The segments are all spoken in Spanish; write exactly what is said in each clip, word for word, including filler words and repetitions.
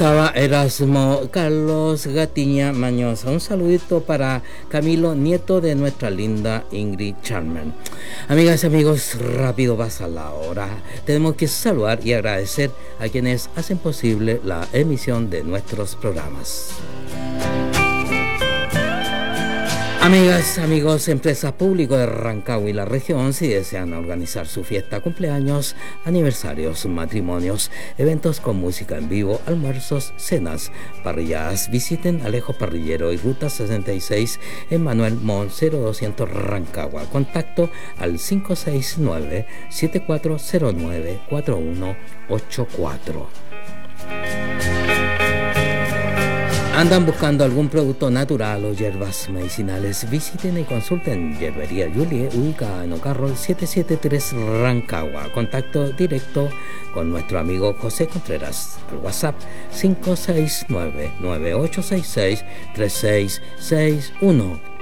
estaba Erasmo Carlos Gatiña Mañosa. Un saludito para Camilo, nieto de nuestra linda Ingrid Charman. Amigas y amigos, rápido pasa la hora. Tenemos que saludar y agradecer a quienes hacen posible la emisión de nuestros programas. Amigas, amigos, empresas públicas de Rancagua y la región, si desean organizar su fiesta, cumpleaños, aniversarios, matrimonios, eventos con música en vivo, almuerzos, cenas, parrilladas, visiten Alejo Parrillero y Ruta sesenta y seis en Manuel Montt cero doscientos Rancagua. Contacto al cinco seis nueve, siete cuatro cero nueve, cuatro uno ocho cuatro. ¿Andan buscando algún producto natural o hierbas medicinales? Visiten y consulten Hierbería Julie, ubicada en Ocarrol setecientos setenta y tres Rancagua. Contacto directo con nuestro amigo José Contreras al WhatsApp cinco seis nueve, nueve ocho seis seis, tres seis seis uno.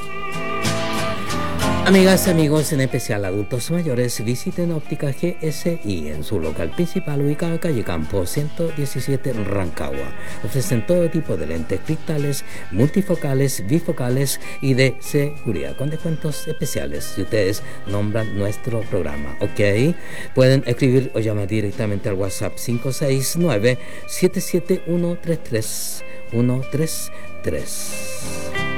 Amigas, amigos, en especial adultos mayores, visiten Óptica G S I en su local principal ubicado en calle Campo ciento diecisiete Rancagua. Ofrecen todo tipo de lentes cristales, multifocales, bifocales y de seguridad con descuentos especiales si ustedes nombran nuestro programa, ¿ok? Pueden escribir o llamar directamente al WhatsApp cinco seis nueve, siete siete uno, tres tres uno tres tres.